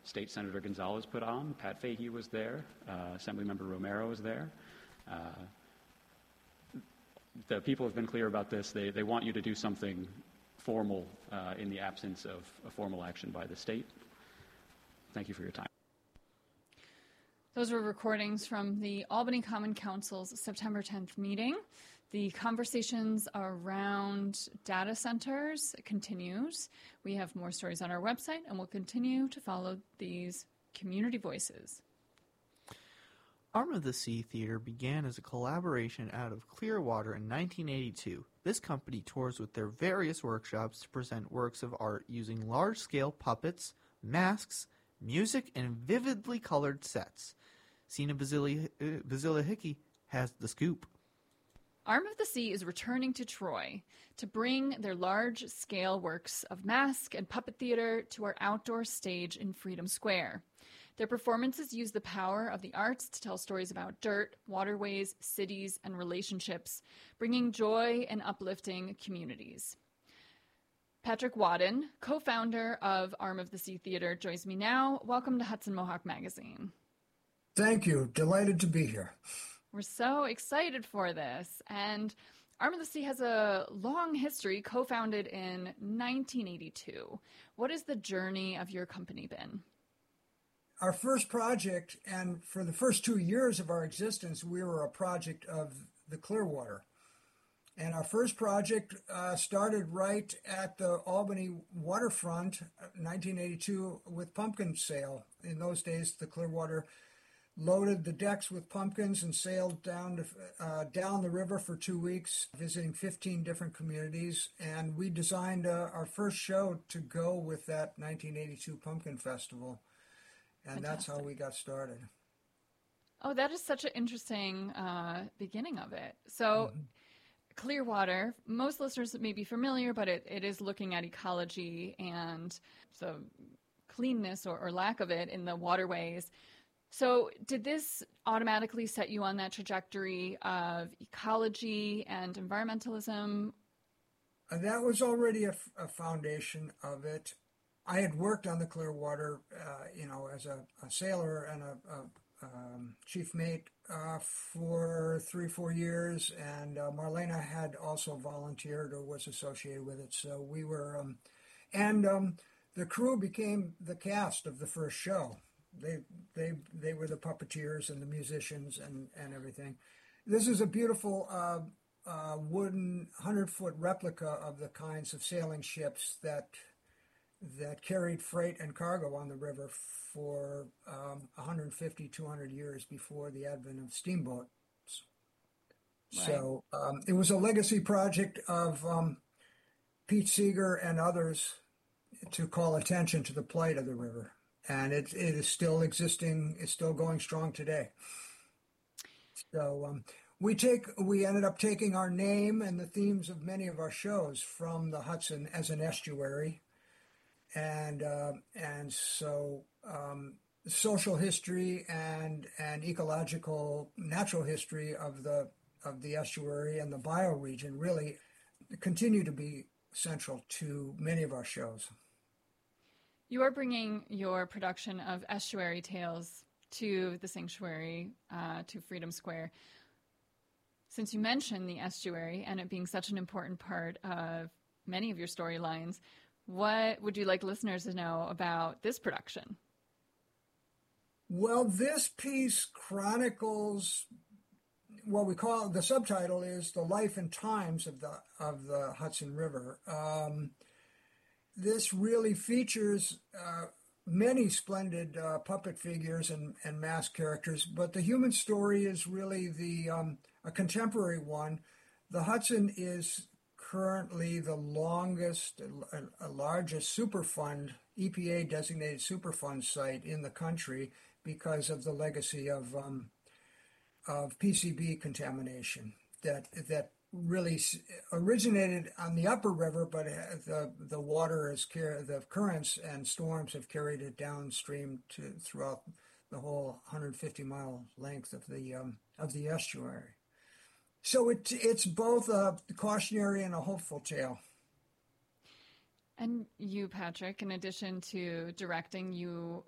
State Senator Gonzalez put on. Pat Fahey was there. Assemblymember Romero was there. The people have been clear about this. They want you to do something formal in the absence of a formal action by the state. Thank you for your time. Those were recordings from the Albany Common Council's September 10th meeting. The conversations around data centers continues. We have more stories on our website, and we'll continue to follow these community voices. Arm of the Sea Theater began as a collaboration out of Clearwater in 1982. This company tours with their various workshops to present works of art using large-scale puppets, masks, music, and vividly colored sets. Sina Bazilla Hickey has the scoop. Arm of the Sea is returning to Troy to bring their large-scale works of mask and puppet theater to our outdoor stage in Freedom Square. Their performances use the power of the arts to tell stories about dirt, waterways, cities, and relationships, bringing joy and uplifting communities. Patrick Wadden, co-founder of Arm of the Sea Theater, joins me now. Welcome to Hudson Mohawk Magazine. Thank you. Delighted to be here. We're so excited for this. And Arm of the Sea has a long history, co-founded in 1982. What has the journey of your company been? Our first project, and for the first 2 years of our existence, we were a project of the Clearwater. And our first project started right at the Albany waterfront, 1982, with pumpkin sale. In those days, the Clearwater loaded the decks with pumpkins and sailed down the river for 2 weeks, visiting 15 different communities. And we designed our first show to go with that 1982 Pumpkin Festival. And Fantastic. That's how we got started. Oh, that is such an interesting beginning of it. So Clearwater, most listeners may be familiar, but it is looking at ecology and the cleanness or lack of it in the waterways. So did this automatically set you on that trajectory of ecology and environmentalism? That was already a foundation of it. I had worked on the Clearwater, as a sailor and a chief mate for 3-4 years, and Marlena had also volunteered or was associated with it. So we were, the crew became the cast of the first show. They were the puppeteers and the musicians and everything. This is a beautiful wooden 100-foot replica of the kinds of sailing ships that carried freight and cargo on the river for 150, 200 years before the advent of steamboats. Right. So it was a legacy project of Pete Seeger and others to call attention to the plight of the river. And it is still existing. It's still going strong today. So we ended up taking our name and the themes of many of our shows from the Hudson as an estuary. And so social history and ecological natural history of the estuary and the bioregion really continue to be central to many of our shows. You are bringing your production of Estuary Tales to the Sanctuary, to Freedom Square. Since you mentioned the estuary and it being such an important part of many of your storylines, what would you like listeners to know about this production? Well, this piece chronicles what we call, the subtitle is The Life and Times of the Hudson River. This really features many splendid puppet figures and masked characters, but the human story is really a contemporary one. The Hudson is currently the largest Superfund, EPA-designated Superfund site in the country because of the legacy of PCB contamination that really originated on the upper river, but the water the currents and storms have carried it downstream throughout the whole 150-mile length of the estuary. So it's both a cautionary and a hopeful tale. And you, Patrick, in addition to directing, you